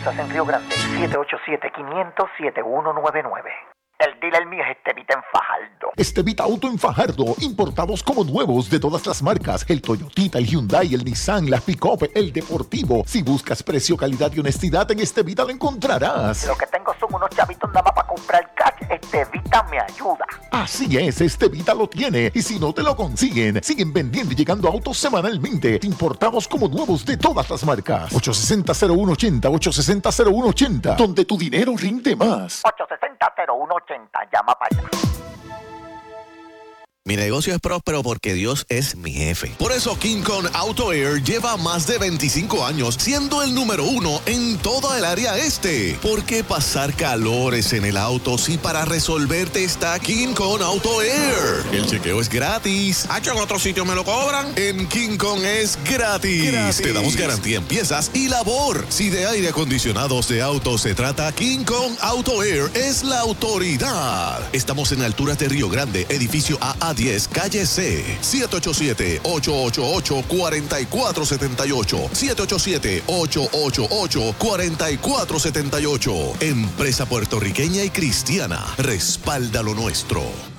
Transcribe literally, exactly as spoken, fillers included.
Estás en Río Grande. siete ocho siete, quinientos, setenta y uno noventa y nueve. El dealer mío es Estevita en Fajardo. Estevita Auto en Fajardo, importados como nuevos de todas las marcas, el Toyotita, el Hyundai, el Nissan, la Pick-Up, el Deportivo. Si buscas precio, calidad y honestidad, en Estevita lo encontrarás. Lo que tengo son unos chavitos nada más para comprar cash. Estevita me ayuda. Así es, Estevita lo tiene. Y si no te lo consiguen, siguen vendiendo y llegando autos semanalmente, importados como nuevos de todas las marcas. ocho sesenta, cero uno ochenta, ocho sesenta, cero uno ochenta, donde tu dinero rinde más. ocho sesenta, cero uno ochenta, llama para allá. Mi negocio es próspero porque Dios es mi jefe. Por eso King Kong Auto Air lleva más de veinticinco años siendo el número uno en toda el área este. ¿Por qué pasar calores en el auto si para resolverte está King Kong Auto Air? El chequeo es gratis. ¿Acho en otro sitio me lo cobran? En King Kong es gratis. gratis. Te damos garantía en piezas y labor. Si de aire acondicionados de autos se trata, King Kong Auto Air es la autoridad. Estamos en alturas de Río Grande, edificio A A diez, calle C. siete ocho siete, ocho ocho ocho, cuatro cuatro siete ocho. siete ocho siete, ocho ocho ocho, cuatro cuatro siete ocho. Empresa puertorriqueña y cristiana. Respalda lo nuestro.